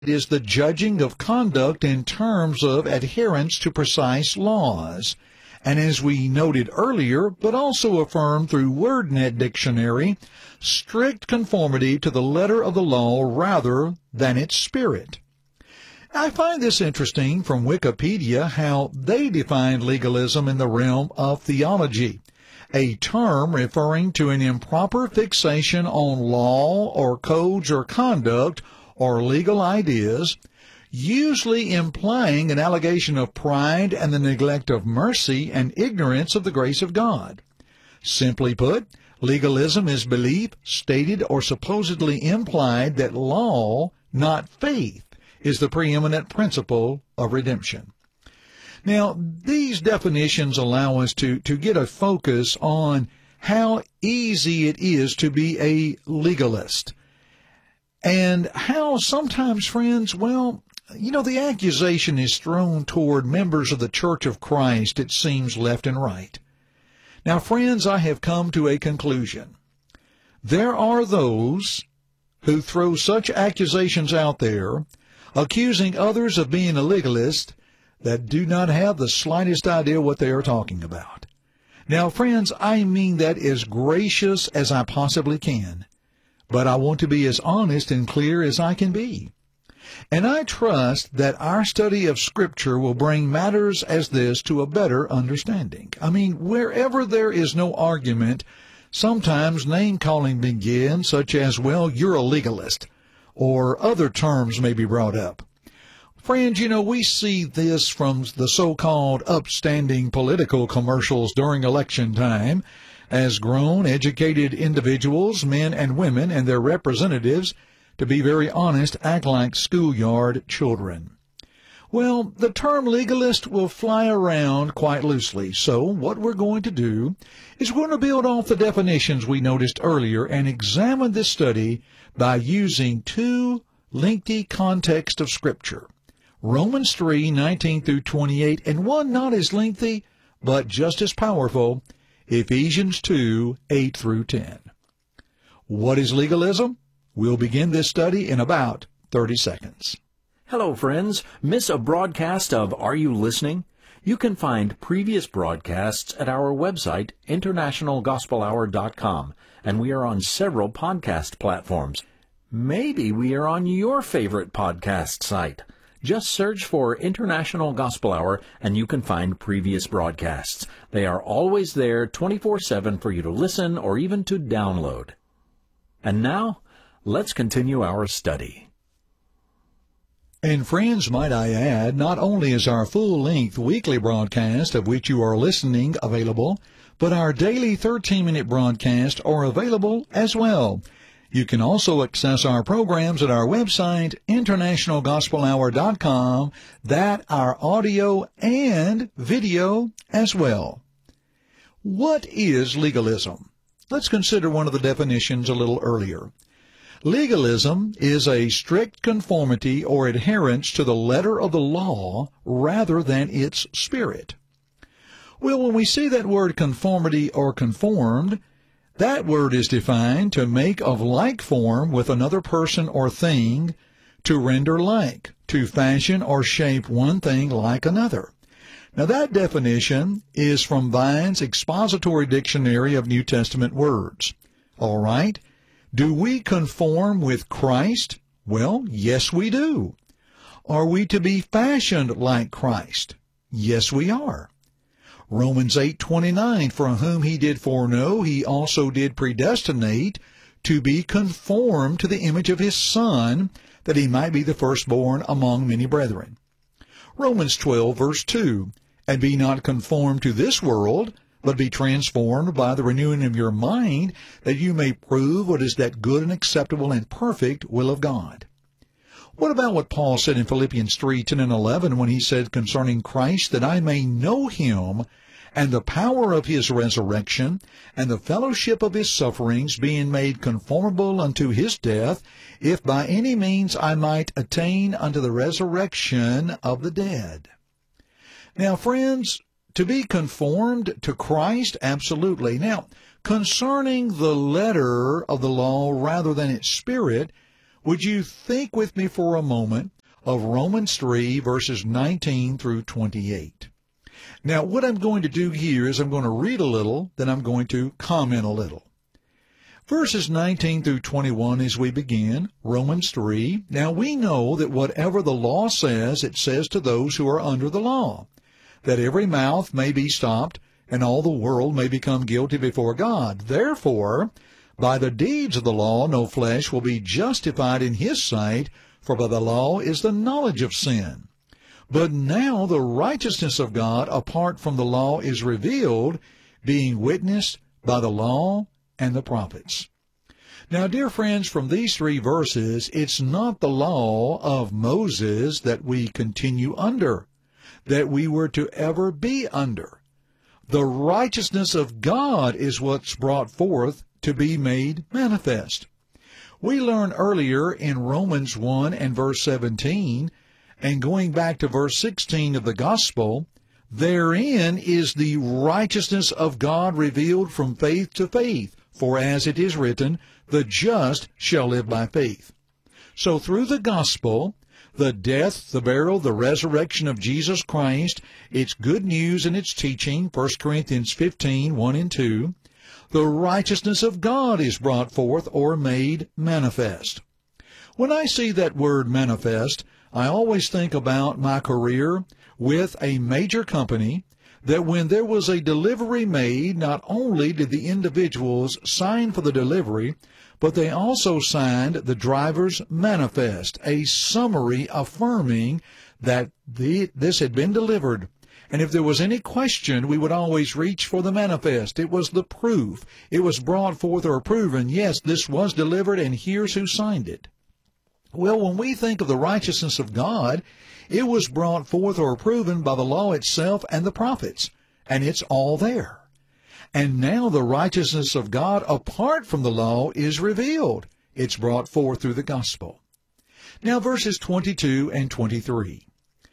It is the judging of conduct in terms of adherence to precise laws. And as we noted earlier, but also affirmed through WordNet Dictionary, strict conformity to the letter of the law rather than its spirit. I find this interesting from Wikipedia how they define legalism in the realm of theology, a term referring to an improper fixation on law or codes or conduct or legal ideas, usually implying an allegation of pride and the neglect of mercy and ignorance of the grace of God. Simply put, legalism is belief, stated or supposedly implied, that law, not faith, is the preeminent principle of redemption. Now, these definitions allow us to get a focus on how easy it is to be a legalist, and how sometimes, friends, the accusation is thrown toward members of the Church of Christ, it seems, left and right. Now, friends, I have come to a conclusion. There are those who throw such accusations out there, accusing others of being a legalist, that do not have the slightest idea what they are talking about. Now, friends, I mean that as gracious as I possibly can, but I want to be as honest and clear as I can be. And I trust that our study of Scripture will bring matters as this to a better understanding. Wherever there is no argument, sometimes name-calling begins, such as, you're a legalist, or other terms may be brought up. Friends, we see this from the so-called upstanding political commercials during election time, as grown, educated individuals, men and women, and their representatives, to be very honest, act like schoolyard children. Well, the term legalist will fly around quite loosely, so what we're going to do is we're going to build off the definitions we noticed earlier and examine this study by using two lengthy contexts of Scripture, Romans 3:19 through 28, and one not as lengthy, but just as powerful, Ephesians 2:8 through 10. What is legalism? We'll begin this study in about 30 seconds. Hello, friends. Miss a broadcast of Are You Listening? You can find previous broadcasts at our website, internationalgospelhour.com, and we are on several podcast platforms. Maybe we are on your favorite podcast site. Just search for International Gospel Hour and you can find previous broadcasts. They are always there 24/7 for you to listen or even to download. And now, let's continue our study. And friends, might I add, not only is our full-length weekly broadcast of which you are listening available, but our daily 13-minute broadcasts are available as well. You can also access our programs at our website, internationalgospelhour.com, that our audio and video as well. What is legalism? Let's consider one of the definitions a little earlier. Legalism is a strict conformity or adherence to the letter of the law rather than its spirit. Well, when we see that word conformity or conformed, that word is defined to make of like form with another person or thing, to render like, to fashion or shape one thing like another. Now that definition is from Vine's Expository Dictionary of New Testament Words. All right. Do we conform with Christ? Well, yes, we do. Are we to be fashioned like Christ? Yes, we are. Romans 8:29, for whom he did foreknow, he also did predestinate to be conformed to the image of his Son, that he might be the firstborn among many brethren. Romans 12, verse 2, and be not conformed to this world, but be transformed by the renewing of your mind, that you may prove what is that good and acceptable and perfect will of God. What about what Paul said in Philippians 3:10 and 11 when he said concerning Christ, that I may know him and the power of his resurrection and the fellowship of his sufferings, being made conformable unto his death, if by any means I might attain unto the resurrection of the dead. Now, friends, to be conformed to Christ, absolutely. Now, concerning the letter of the law rather than its spirit, would you think with me for a moment of Romans 3, verses 19 through 28. Now, what I'm going to do here is I'm going to read a little, then I'm going to comment a little. Verses 19 through 21 as we begin, Romans 3. Now we know that whatever the law says, it says to those who are under the law, that every mouth may be stopped, and all the world may become guilty before God. Therefore, by the deeds of the law no flesh will be justified in his sight, for by the law is the knowledge of sin. But now the righteousness of God apart from the law is revealed, being witnessed by the law and the prophets. Now, dear friends, from these three verses, it's not the law of Moses that we continue under, that we were to ever be under. The righteousness of God is what's brought forth to be made manifest. We learned earlier in Romans 1 and verse 17, and going back to verse 16 of the Gospel, therein is the righteousness of God revealed from faith to faith, for as it is written, the just shall live by faith. So through the Gospel, the death, the burial, the resurrection of Jesus Christ, its good news and its teaching, 1 Corinthians 15, 1 and 2, the righteousness of God is brought forth or made manifest. When I see that word manifest, I always think about my career with a major company, that when there was a delivery made, not only did the individuals sign for the delivery, but they also signed the driver's manifest, a summary affirming that this had been delivered. And if there was any question, we would always reach for the manifest. It was the proof. It was brought forth or proven, yes, this was delivered, and here's who signed it. Well, when we think of the righteousness of God, it was brought forth or proven by the law itself and the prophets, and it's all there. And now the righteousness of God apart from the law is revealed. It's brought forth through the gospel. Now verses 22 and 23.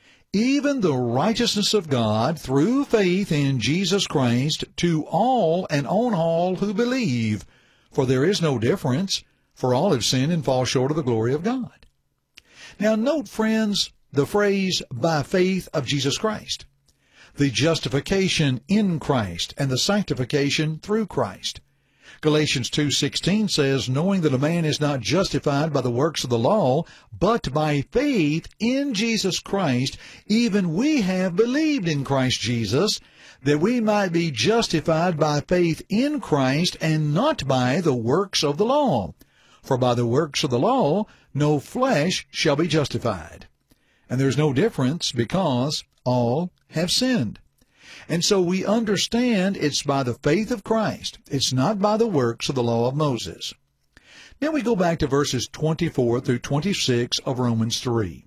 Even the righteousness of God through faith in Jesus Christ to all and on all who believe, for there is no difference, for all have sinned and fall short of the glory of God. Now note, friends, the phrase, by faith of Jesus Christ, the justification in Christ and the sanctification through Christ. Galatians 2:16 says, knowing that a man is not justified by the works of the law, but by faith in Jesus Christ, even we have believed in Christ Jesus, that we might be justified by faith in Christ and not by the works of the law. For by the works of the law no flesh shall be justified. And there's no difference because all have sinned. And so we understand it's by the faith of Christ. It's not by the works of the law of Moses. Now we go back to verses 24 through 26 of Romans 3.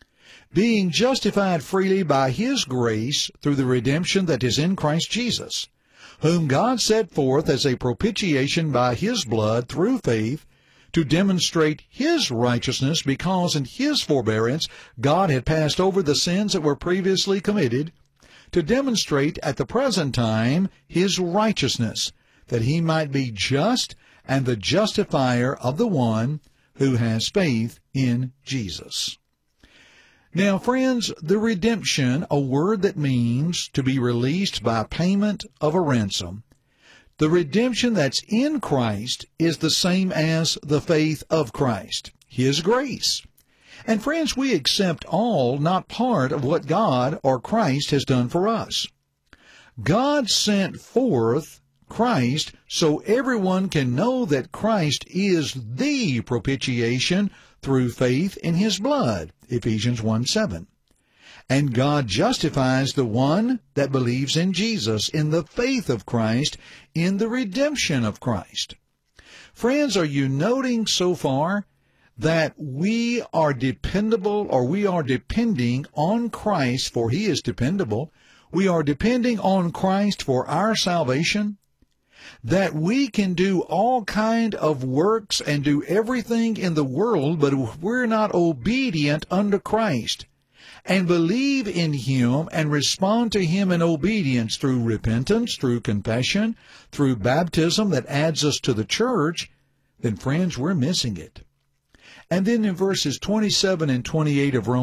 Being justified freely by his grace through the redemption that is in Christ Jesus, whom God set forth as a propitiation by his blood through faith, to demonstrate his righteousness, because in his forbearance God had passed over the sins that were previously committed, to demonstrate at the present time his righteousness, that he might be just and the justifier of the one who has faith in Jesus. Now, friends, the redemption, a word that means to be released by payment of a ransom, the redemption that's in Christ is the same as the faith of Christ, his grace. And friends, we accept all, not part of what God or Christ has done for us. God sent forth Christ so everyone can know that Christ is the propitiation through faith in his blood, Ephesians 1:7. And God justifies the one that believes in Jesus, in the faith of Christ, in the redemption of Christ. Friends, are you noting so far that we are dependable, or we are depending on Christ, for he is dependable? We are depending on Christ for our salvation? That we can do all kind of works and do everything in the world, but if we're not obedient unto Christ and believe in him and respond to him in obedience through repentance, through confession, through baptism that adds us to the church, then friends, we're missing it. And then in verses 27 and 28 of Romans